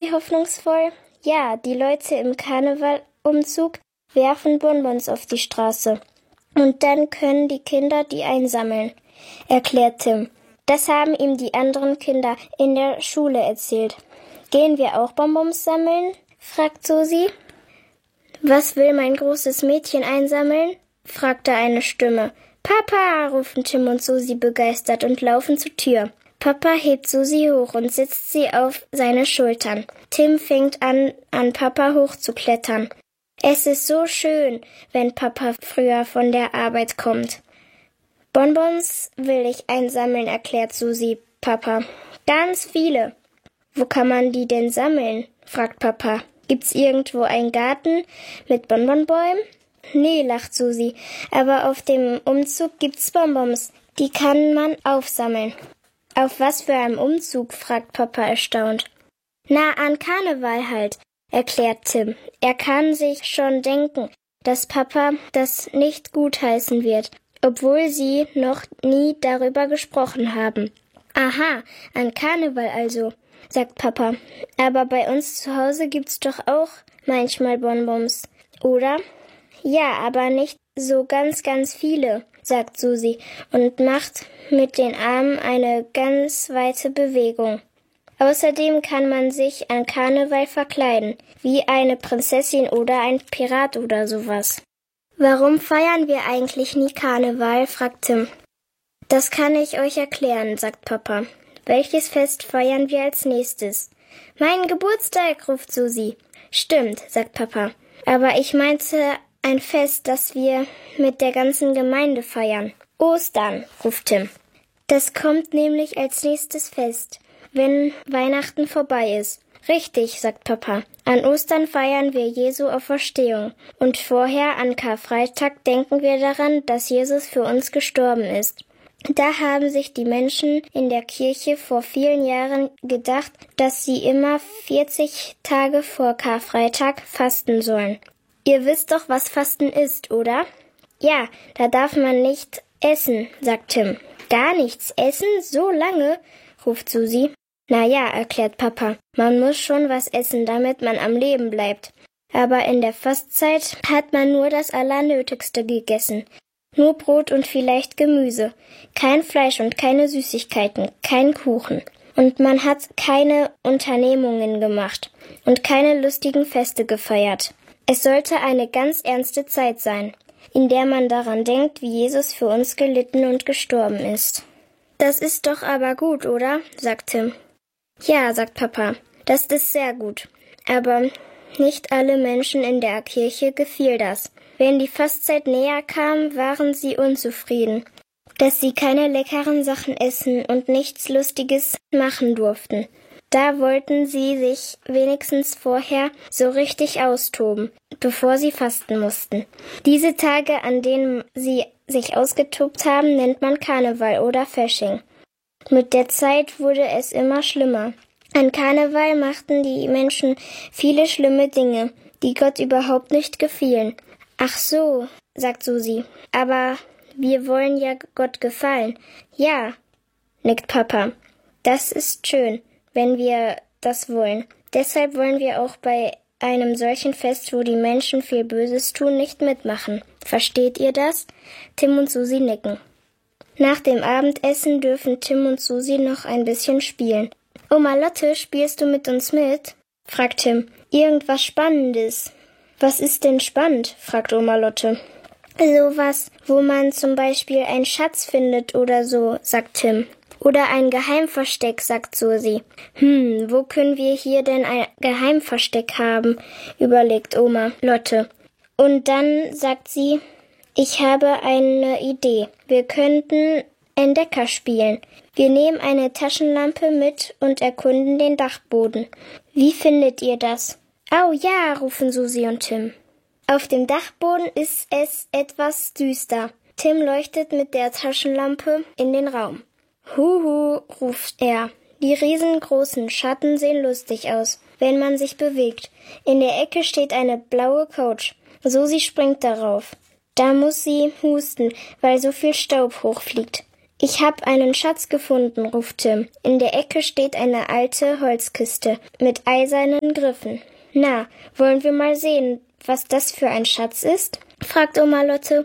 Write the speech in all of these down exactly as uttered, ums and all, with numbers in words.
sie hoffnungsvoll. Ja, die Leute im Karnevalumzug werfen Bonbons auf die Straße. Und dann können die Kinder die einsammeln, erklärt Tim. Das haben ihm die anderen Kinder in der Schule erzählt. Gehen wir auch Bonbons sammeln? Fragt Susi. Was will mein großes Mädchen einsammeln? Fragte eine Stimme. Papa, rufen Tim und Susi begeistert und laufen zur Tür. Papa hebt Susi hoch und setzt sie auf seine Schultern. Tim fängt an, an Papa hochzuklettern. Es ist so schön, wenn Papa früher von der Arbeit kommt. Bonbons will ich einsammeln, erklärt Susi Papa. Ganz viele. Wo kann man die denn sammeln? Fragt Papa. Gibt's irgendwo einen Garten mit Bonbonbäumen? Nee, lacht Susi, aber auf dem Umzug gibt's Bonbons. Die kann man aufsammeln. Auf was für einem Umzug? Fragt Papa erstaunt. Na, an Karneval halt, erklärt Tim. Er kann sich schon denken, dass Papa das nicht gutheißen wird, obwohl sie noch nie darüber gesprochen haben. Aha, an Karneval also, sagt Papa. Aber bei uns zu Hause gibt's doch auch manchmal Bonbons, oder? Ja, aber nicht so ganz, ganz viele, sagt Susi und macht mit den Armen eine ganz weite Bewegung. Außerdem kann man sich an Karneval verkleiden, wie eine Prinzessin oder ein Pirat oder sowas. Warum feiern wir eigentlich nie Karneval? Fragt Tim. Das kann ich euch erklären, sagt Papa. Welches Fest feiern wir als nächstes? Mein Geburtstag, ruft Susi. Stimmt, sagt Papa. Aber ich meinte ein Fest, das wir mit der ganzen Gemeinde feiern. Ostern, ruft Tim. Das kommt nämlich als nächstes Fest, wenn Weihnachten vorbei ist. Richtig, sagt Papa. An Ostern feiern wir Jesu Auferstehung. Und vorher, an Karfreitag, denken wir daran, dass Jesus für uns gestorben ist. Da haben sich die Menschen in der Kirche vor vielen Jahren gedacht, dass sie immer vierzig Tage vor Karfreitag fasten sollen. Ihr wisst doch, was Fasten ist, oder? Ja, da darf man nicht essen, sagt Tim. Gar nichts essen? So lange? Ruft Susi. Na ja, erklärt Papa. Man muss schon was essen, damit man am Leben bleibt. Aber in der Fastzeit hat man nur das Allernötigste gegessen. Nur Brot und vielleicht Gemüse. Kein Fleisch und keine Süßigkeiten, kein Kuchen. Und man hat keine Unternehmungen gemacht und keine lustigen Feste gefeiert. Es sollte eine ganz ernste Zeit sein, in der man daran denkt, wie Jesus für uns gelitten und gestorben ist. Das ist doch aber gut, oder? Sagt Tim. Ja, sagt Papa, das ist sehr gut. Aber nicht alle Menschen in der Kirche gefiel das. Wenn die Fastzeit näher kam, waren sie unzufrieden, dass sie keine leckeren Sachen essen und nichts Lustiges machen durften. Da wollten sie sich wenigstens vorher so richtig austoben, bevor sie fasten mussten. Diese Tage, an denen sie sich ausgetobt haben, nennt man Karneval oder Fasching. Mit der Zeit wurde es immer schlimmer. An Karneval machten die Menschen viele schlimme Dinge, die Gott überhaupt nicht gefielen. Ach so, sagt Susi, aber wir wollen ja Gott gefallen. Ja, nickt Papa. Das ist schön, wenn wir das wollen. Deshalb wollen wir auch bei einem solchen Fest, wo die Menschen viel Böses tun, nicht mitmachen. Versteht ihr das? Tim und Susi nicken. Nach dem Abendessen dürfen Tim und Susi noch ein bisschen spielen. Oma Lotte, spielst du mit uns mit? Fragt Tim. Irgendwas Spannendes. Was ist denn spannend? Fragt Oma Lotte. Sowas, wo man zum Beispiel einen Schatz findet oder so, sagt Tim. Oder ein Geheimversteck, sagt Susi. Hm, wo können wir hier denn ein Geheimversteck haben? Überlegt Oma Lotte. Und dann sagt sie, ich habe eine Idee. Wir könnten Entdecker spielen. Wir nehmen eine Taschenlampe mit und erkunden den Dachboden. Wie findet ihr das? Au ja, rufen Susi und Tim. Auf dem Dachboden ist es etwas düster. Tim leuchtet mit der Taschenlampe in den Raum. Huhu, ruft er. Die riesengroßen Schatten sehen lustig aus, wenn man sich bewegt. In der Ecke steht eine blaue Couch. Susi springt darauf. Da muss sie husten, weil so viel Staub hochfliegt. Ich hab einen Schatz gefunden, ruft Tim. In der Ecke steht eine alte Holzkiste mit eisernen Griffen. Na, wollen wir mal sehen, was das für ein Schatz ist? Fragt Oma Lotte.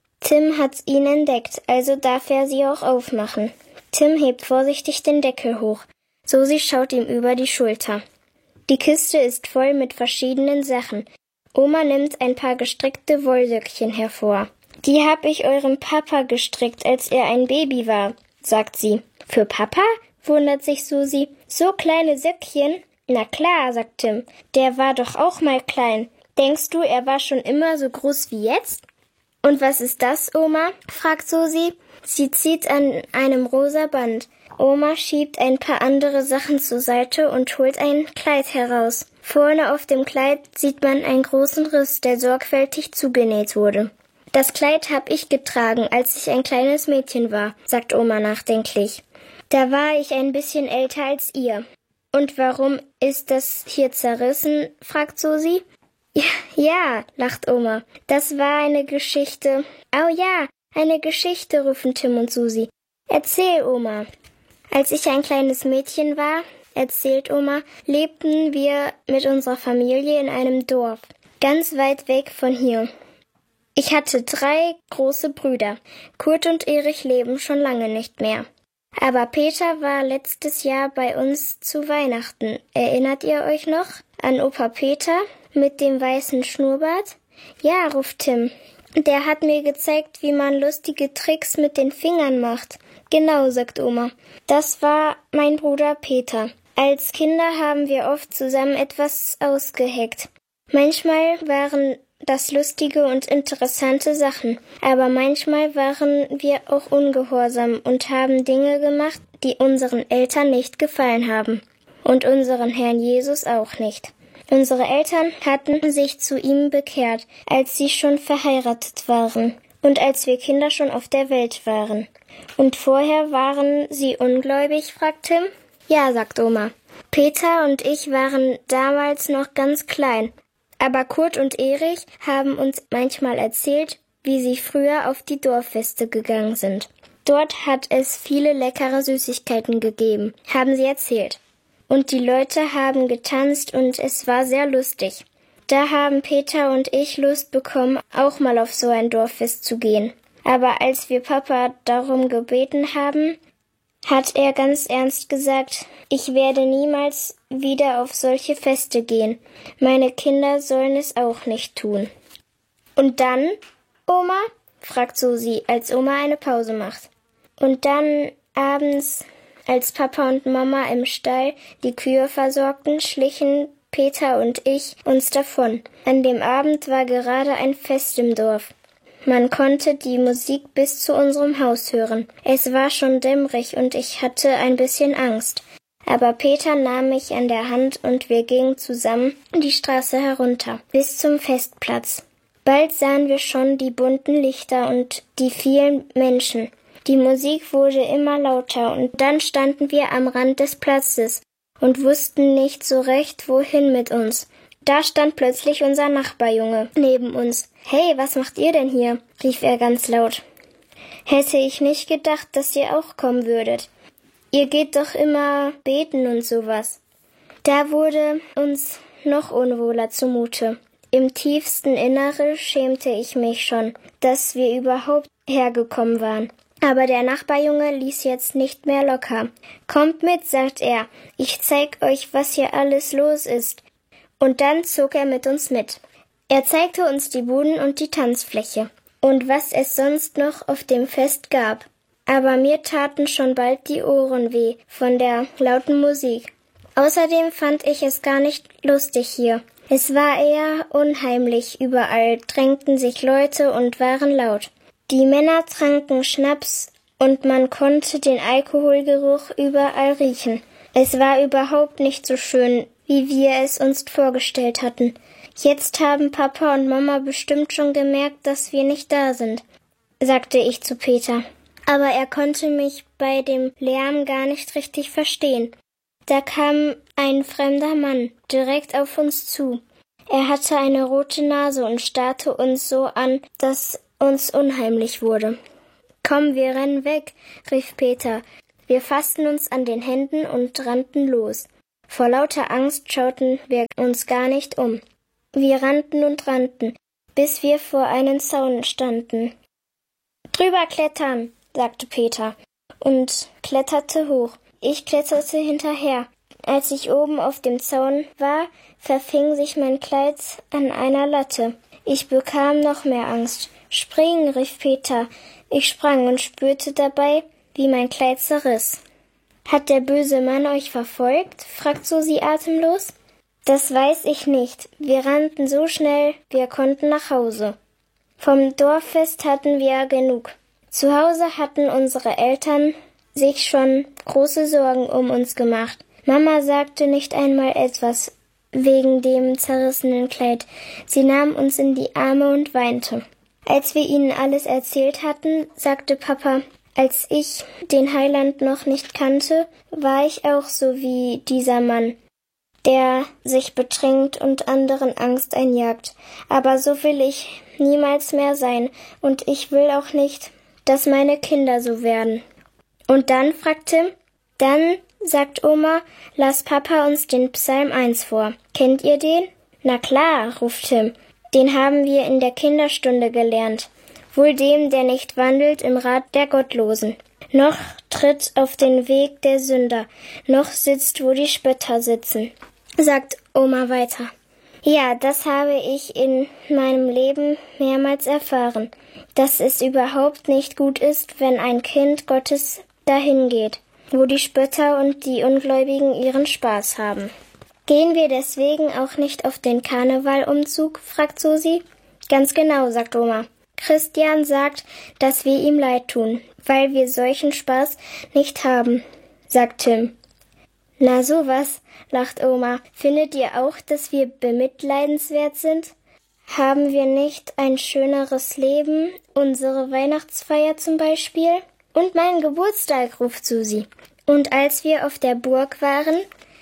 Tim hat ihn entdeckt, also darf er sie auch aufmachen. Tim hebt vorsichtig den Deckel hoch. Susi schaut ihm über die Schulter. Die Kiste ist voll mit verschiedenen Sachen. Oma nimmt ein paar gestrickte Wollsöckchen hervor. Die hab ich eurem Papa gestrickt, als er ein Baby war, sagt sie. Für Papa? Wundert sich Susi. So kleine Söckchen? Na klar, sagt Tim. Der war doch auch mal klein. Denkst du, er war schon immer so groß wie jetzt? Und was ist das, Oma? Fragt Susi. Sie zieht an einem rosa Band. Oma schiebt ein paar andere Sachen zur Seite und holt ein Kleid heraus. Vorne auf dem Kleid sieht man einen großen Riss, der sorgfältig zugenäht wurde. Das Kleid hab ich getragen, als ich ein kleines Mädchen war, sagt Oma nachdenklich. Da war ich ein bisschen älter als ihr. Und warum ist das hier zerrissen? Fragt Susi. Ja, ja, lacht Oma. Das war eine Geschichte. Oh ja, eine Geschichte, rufen Tim und Susi. Erzähl, Oma. Als ich ein kleines Mädchen war, erzählt Oma, lebten wir mit unserer Familie in einem Dorf, ganz weit weg von hier. Ich hatte drei große Brüder. Kurt und Erich leben schon lange nicht mehr. Aber Peter war letztes Jahr bei uns zu Weihnachten. Erinnert ihr euch noch an Opa Peter mit dem weißen Schnurrbart? Ja, ruft Tim. Der hat mir gezeigt, wie man lustige Tricks mit den Fingern macht. Genau, sagt Oma. Das war mein Bruder Peter. Als Kinder haben wir oft zusammen etwas ausgeheckt. Manchmal waren das lustige und interessante Sachen, aber manchmal waren wir auch ungehorsam und haben Dinge gemacht, die unseren Eltern nicht gefallen haben. Und unseren Herrn Jesus auch nicht. Unsere Eltern hatten sich zu ihm bekehrt, als sie schon verheiratet waren und als wir Kinder schon auf der Welt waren. Und vorher waren sie ungläubig, fragt Tim. Ja, sagt Oma. Peter und ich waren damals noch ganz klein. Aber Kurt und Erich haben uns manchmal erzählt, wie sie früher auf die Dorffeste gegangen sind. Dort hat es viele leckere Süßigkeiten gegeben, haben sie erzählt. Und die Leute haben getanzt und es war sehr lustig. Da haben Peter und ich Lust bekommen, auch mal auf so ein Dorffest zu gehen. Aber als wir Papa darum gebeten haben, hat er ganz ernst gesagt, ich werde niemals wieder auf solche Feste gehen. Meine Kinder sollen es auch nicht tun. Und dann, Oma? Fragt Susi, als Oma eine Pause macht. Und dann abends, als Papa und Mama im Stall die Kühe versorgten, schlichen Peter und ich uns davon. An dem Abend war gerade ein Fest im Dorf. Man konnte die Musik bis zu unserem Haus hören. Es war schon dämmerig und ich hatte ein bisschen Angst. Aber Peter nahm mich an der Hand und wir gingen zusammen die Straße herunter, bis zum Festplatz. Bald sahen wir schon die bunten Lichter und die vielen Menschen. Die Musik wurde immer lauter und dann standen wir am Rand des Platzes und wussten nicht so recht, wohin mit uns. Da stand plötzlich unser Nachbarjunge neben uns. »Hey, was macht ihr denn hier?« rief er ganz laut. »Hätte ich nicht gedacht, dass ihr auch kommen würdet. Ihr geht doch immer beten und sowas.« Da wurde uns noch unwohler zumute. Im tiefsten Innere schämte ich mich schon, dass wir überhaupt hergekommen waren. Aber der Nachbarjunge ließ jetzt nicht mehr locker. »Kommt mit«, sagt er, »ich zeig euch, was hier alles los ist.« Und dann zog er mit uns mit. Er zeigte uns die Buden und die Tanzfläche und was es sonst noch auf dem Fest gab. Aber mir taten schon bald die Ohren weh von der lauten Musik. Außerdem fand ich es gar nicht lustig hier. Es war eher unheimlich, überall drängten sich Leute und waren laut. Die Männer tranken Schnaps und man konnte den Alkoholgeruch überall riechen. Es war überhaupt nicht so schön, wie wir es uns vorgestellt hatten. Jetzt haben Papa und Mama bestimmt schon gemerkt, dass wir nicht da sind, sagte ich zu Peter. Aber er konnte mich bei dem Lärm gar nicht richtig verstehen. Da kam ein fremder Mann direkt auf uns zu. Er hatte eine rote Nase und starrte uns so an, dass uns unheimlich wurde. Komm, wir rennen weg, rief Peter. Wir fassten uns an den Händen und rannten los. Vor lauter Angst schauten wir uns gar nicht um. Wir rannten und rannten, bis wir vor einem Zaun standen. »Drüber klettern«, sagte Peter und kletterte hoch. Ich kletterte hinterher. Als ich oben auf dem Zaun war, verfing sich mein Kleid an einer Latte. Ich bekam noch mehr Angst. »Springen«, rief Peter. Ich sprang und spürte dabei, wie mein Kleid zerriss. »Hat der böse Mann euch verfolgt?« fragt Susi atemlos. »Das weiß ich nicht. Wir rannten so schnell, wir konnten nach Hause. Vom Dorffest hatten wir genug. Zu Hause hatten unsere Eltern sich schon große Sorgen um uns gemacht. Mama sagte nicht einmal etwas wegen dem zerrissenen Kleid. Sie nahm uns in die Arme und weinte. Als wir ihnen alles erzählt hatten, sagte Papa, als ich den Heiland noch nicht kannte, war ich auch so wie dieser Mann, der sich betrinkt und anderen Angst einjagt. Aber so will ich niemals mehr sein, und ich will auch nicht, dass meine Kinder so werden. Und dann, fragt Tim, dann, sagt Oma, las Papa uns den Psalm eins vor. Kennt ihr den? Na klar, ruft Tim. Den haben wir in der Kinderstunde gelernt. Wohl dem, der nicht wandelt im Rat der Gottlosen, noch tritt auf den Weg der Sünder, noch sitzt, wo die Spötter sitzen, sagt Oma weiter. Ja, das habe ich in meinem Leben mehrmals erfahren, dass es überhaupt nicht gut ist, wenn ein Kind Gottes dahin geht, wo die Spötter und die Ungläubigen ihren Spaß haben. Gehen wir deswegen auch nicht auf den Karnevalumzug, fragt Susi. Ganz genau, sagt Oma. Christian sagt, dass wir ihm leid tun, weil wir solchen Spaß nicht haben, sagt Tim. Na sowas, lacht Oma. Findet ihr auch, dass wir bemitleidenswert sind? Haben wir nicht ein schöneres Leben, unsere Weihnachtsfeier zum Beispiel? Und meinen Geburtstag, ruft Susi. Und als wir auf der Burg waren,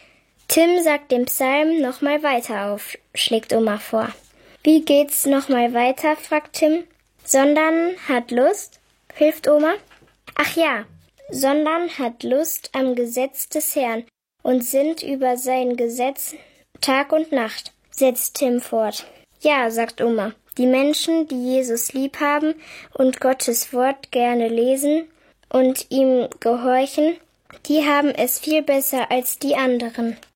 Tim sagt den Psalm nochmal weiter auf, schlägt Oma vor. Wie geht's nochmal weiter, fragt Tim. Sondern hat Lust, hilft Oma. Ach ja, sondern hat Lust am Gesetz des Herrn und sinnt über sein Gesetz Tag und Nacht, setzt Tim fort. Ja, sagt Oma, die Menschen, die Jesus lieb haben und Gottes Wort gerne lesen und ihm gehorchen, die haben es viel besser als die anderen.